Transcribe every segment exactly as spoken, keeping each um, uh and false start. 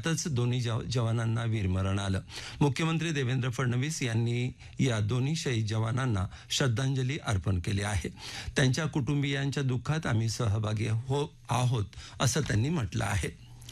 यातच दोन्ही जव जवानांना वीरमरण आलं. मुख्यमंत्री देवेंद्र फडणवीस यांनी या दोन्ही शहीद जवानांना श्रद्धांजली अर्पण केली आहे. त्यांच्या कुटुंबियांच्या दुःखात आम्ही सहभागी हो आहोत असं त्यांनी म्हटलं आहे.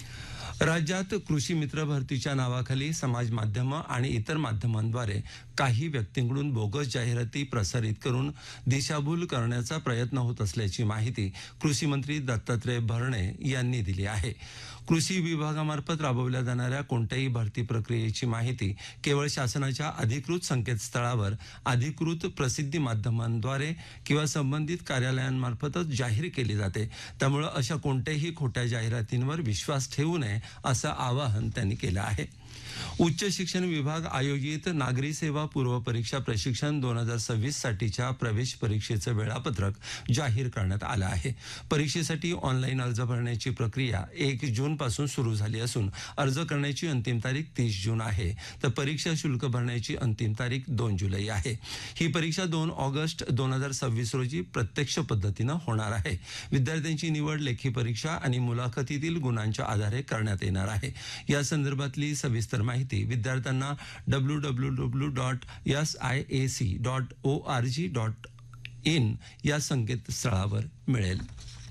राज्यात कृषी मित्र भरतीच्या नावाखाली समाज माध्यमं आणि इतर माध्यमांद्वारे काही व्यक्तींकडून बोगस जाहिराती प्रसारित करून दिशाभूल करण्याचा प्रयत्न होत असल्याची माहिती कृषी मंत्री दत्तात्रय भरणे यांनी दिली आहे. कृषी विभागामार्फत राबवल्या जाणाऱ्या कोणत्याही भरती प्रक्रियेची माहिती केवळ शासनाच्या अधिकृत संकेतस्थळावर अधिकृत प्रसिद्धी माध्यमांद्वारे किंवा संबंधित कार्यालयांमार्फतच जाहीर केली जाते. त्यामुळे अशा कोणत्याही खोट्या जाहिरातींवर विश्वास ठेवू नये असं आवाहन त्यांनी केलं आहे. उच्च शिक्षण विभाग आयोजित नागरी सेवा पूर्व परीक्षा प्रशिक्षण दोन हजार सव्वीस साठीच्या प्रवेश परीक्षेचं वेळापत्रक जाहीर करण्यात आलं आहे. परीक्षेसाठी ऑनलाईन अर्ज भरण्याची प्रक्रिया एक जून पासून सुरू झाली असून अर्ज करण्याची अंतिम तारीख तीस जून आहे, तर परीक्षा शुल्क भरण्याची अंतिम तारीख दोन जुलै आहे. ही परीक्षा दोन ऑगस्ट दोन हजार सव्वीस रोजी प्रत्यक्ष पद्धतीनं होणार आहे. विद्यार्थ्यांची निवड लेखी परीक्षा आणि मुलाखतीतील गुणांच्या आधारे करण्यात येणार आहे. या संदर्भातली सविस्तर माहिती विद्यार्थ्यांना W W W dot S I A C dot O R G dot in या संकेतस्थळावर मिळेल.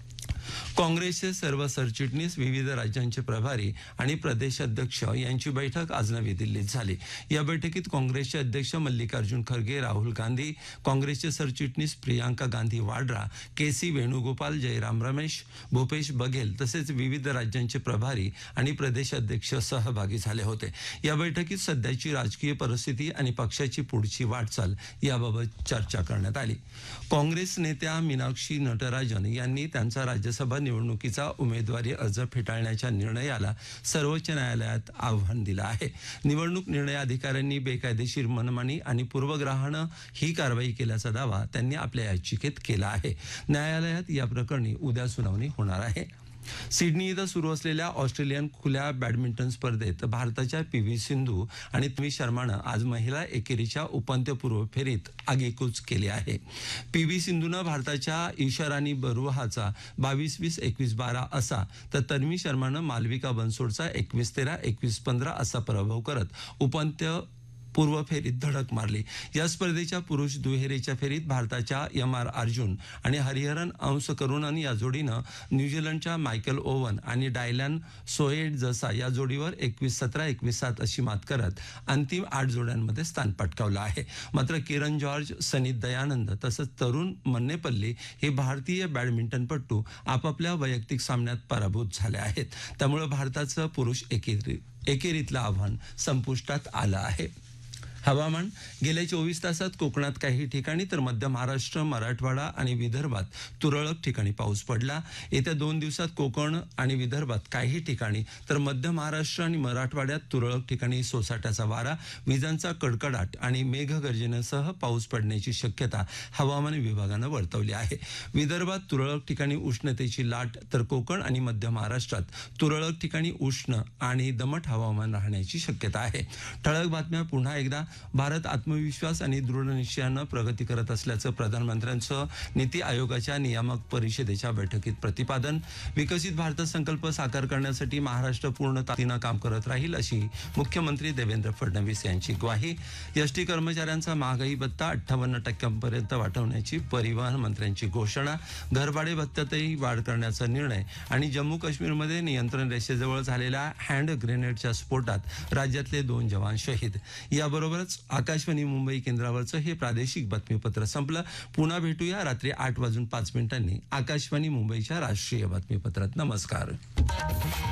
काँग्रेसचे सर्व सरचिटणीस, विविध राज्यांचे प्रभारी आणि प्रदेश अध्यक्ष यांची बैठक आज नवी दिल्लीत झाली. या बैठकीत काँग्रेसचे अध्यक्ष मल्लिकार्जुन खरगे, राहुल गांधी, काँग्रेसचे सरचिटणीस प्रियांका गांधी वाड्रा, के सी वेणुगोपाल, जयराम रमेश, भूपेश बघेल तसेच विविध राज्यांचे प्रभारी आणि प्रदेश अध्यक्ष सहभागी झाले होते. या बैठकीत सध्याची राजकीय परिस्थिती आणि पक्षाची पुढची वाटचाल याबाबत चर्चा करण्यात आली. काँग्रेस नेत्या मीनाक्षी नटराजन यांनी त्यांचा राज्यसभा निवडणुकीचा उमेदवारी अर्ज फेटाळण्याच्या निर्णयाला सर्वोच्च न्यायालयात आव्हान दिलं आहे. निवडणूक निर्णय अधिकाऱ्यांनी बेकायदेशीर मनमानी आणि पूर्वग्रहानं ही कारवाई केल्याचा दावा त्यांनी आपल्या याचिकेत केला आहे. न्यायालयात या प्रकरणी उद्या सुनावणी होणार आहे. सिडनी इथं सुरू असलेल्या ऑस्ट्रेलियन खुल्या बॅडमिंटन स्पर्धेत भारताच्या पी व्ही सिंधू आणि तन्वी शर्मानं आज महिला एकेरीच्या उपांत्यपूर्व फेरीत आगेकूच केली आहे. पी व्ही सिंधूनं भारताच्या ईशारानी बरुहाचा बावीस वीस एकवीस बारा असा तर तन्वी शर्मानं मालविका बनसोडचा एकवीस तेरा एकवीस पंधरा असा पराभव करत उपांत्य पूर्व फेरीत धडक मारली. या स्पर्धेच्या पुरुष दुहेरीच्या फेरीत भारताच्या एम आर अर्जुन आणि हरिहरन अंश करुणन या जोडीनं न्यूझीलंडच्या मायकल ओवन आणि डायलॅन सोएड जसा या जोडीवर एकवीस सतरा एकवीस सात अशी मात करत अंतिम आठ जोड्यांमध्ये स्थान पटकावलं आहे. मात्र किरण जॉर्ज, सनीत दयानंद तसंच तरुण मन्नेपल्ली हे भारतीय बॅडमिंटनपटू आपापल्या वैयक्तिक सामन्यात पराभूत झाले आहेत. त्यामुळे भारताचं पुरुष एकेरी एकेरीतलं आव्हान संपुष्टात आलं आहे. हवामान. गेल्या चोवीस तासात कोकणात काही ठिकाणी तर मध्य महाराष्ट्र, मराठवाडा आणि विदर्भात तुरळक ठिकाणी पाऊस पडला. येत्या दोन दिवसात कोकण आणि विदर्भात काही ठिकाणी तर मध्य महाराष्ट्र आणि मराठवाड्यात तुरळक ठिकाणी सोसाट्याचा वारा, विजांचा कडकडाट आणि मेघगर्जनेसह पाऊस पडण्याची शक्यता हवामान विभागानं वर्तवली आहे. विदर्भात तुरळक ठिकाणी उष्णतेची लाट तर कोकण आणि मध्य महाराष्ट्रात तुरळक ठिकाणी उष्ण आणि दमट हवामान राहण्याची शक्यता आहे. ठळक बातम्या पुन्हा एकदा. भारत आत्मविश्वास आणि दृढनिश्चयानं प्रगती करत असल्याचं प्रधानमंत्र्यांचं नीती आयोगाच्या नियामक परिषदेच्या बैठकीत प्रतिपादन. विकसित भारत संकल्प साकार करण्यासाठी महाराष्ट्र पूर्ण ताकदीनं काम करत राहील अशी मुख्यमंत्री देवेंद्र फडणवीस यांची ग्वाही. एसटी कर्मचाऱ्यांचा महागाई भत्ता अठ्ठावन्न टक्क्यांपर्यंत वाढवण्याची परिवहन मंत्र्यांची घोषणा. घरभाडे भत्त्यातही वाढ करण्याचा निर्णय आणि जम्मू काश्मीरमध्ये नियंत्रण रेषेजवळ झालेल्या हँड ग्रेनेडच्या स्फोटात राज्यातले दोन जवान शहीद. याबरोबर आकाशवाणी मुंबई केंद्रावरचं हे प्रादेशिक बातमीपत्र संपलं. पुन्हा भेटूया रात्री आठ वाजून पाच मिनिटांनी आकाशवाणी मुंबईच्या राष्ट्रीय बातमीपत्रात. नमस्कार.